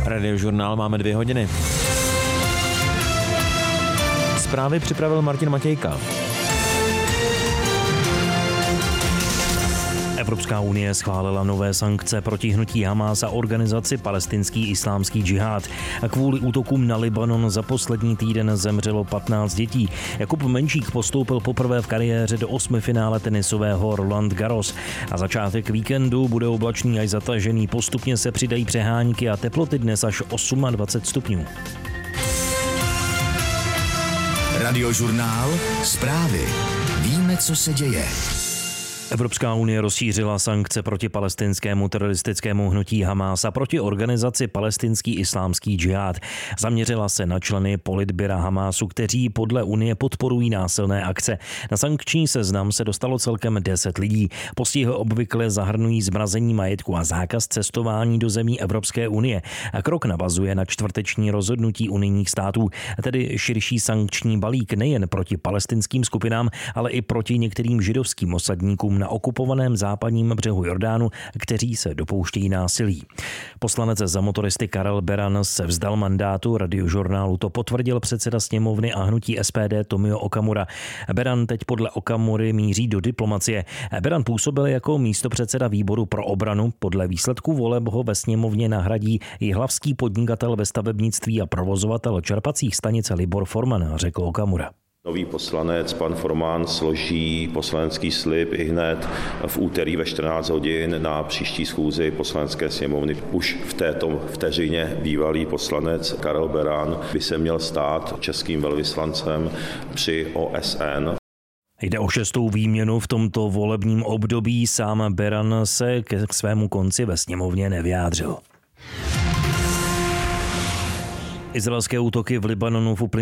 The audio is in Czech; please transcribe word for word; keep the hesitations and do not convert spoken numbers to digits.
Radiožurnál máme dvě hodiny. Zprávy připravil Martin Matějka. Evropská unie schválila nové sankce proti hnutí Hamás a organizaci Palestinský islámský džihád. Kvůli útokům na Libanon za poslední týden zemřelo patnáct dětí. Jakub Menšík postoupil poprvé v kariéře do osmifinále tenisového Roland Garros. A začátek víkendu bude oblačný až zatažený. Postupně se přidají přehánky a teploty dnes až dvacet osm stupňů. Radiožurnál, zprávy. Víme, co se děje. Evropská unie rozšířila sankce proti palestinskému teroristickému hnutí Hamás a proti organizaci Palestinský islámský džihád. Zaměřila se na členy politbyra Hamásu, kteří podle unie podporují násilné akce. Na sankční seznam se dostalo celkem deset lidí. Postihy obvykle zahrnují zmrazení majetku a zákaz cestování do zemí Evropské unie. A krok navazuje na čtvrteční rozhodnutí unijních států, tedy širší sankční balík nejen proti palestinským skupinám, ale i proti některým židovským osadníkům na okupovaném západním břehu Jordánu, kteří se dopouštějí násilí. Poslanec za motoristy Karel Beran se vzdal mandátu. Radiožurnálu to potvrdil předseda sněmovny a hnutí S P D Tomio Okamura. Beran teď podle Okamury míří do diplomacie. Beran působil jako místopředseda výboru pro obranu. Podle výsledků voleb ho ve sněmovně nahradí jihlavský podnikatel ve stavebnictví a provozovatel čerpacích stanic Libor Forman, řekl Okamura. Nový poslanec, pan Forman, složí poslanecký slib i hned v úterý ve čtrnáct hodin na příští schůzi poslanecké sněmovny. Už v této vteřině bývalý poslanec Karel Beran by se měl stát českým velvyslancem při O S N. Jde o šestou výměnu v tomto volebním období. Sám Beran se k svému konci ve sněmovně nevyjádřil. Izraelské útoky v Libanonu v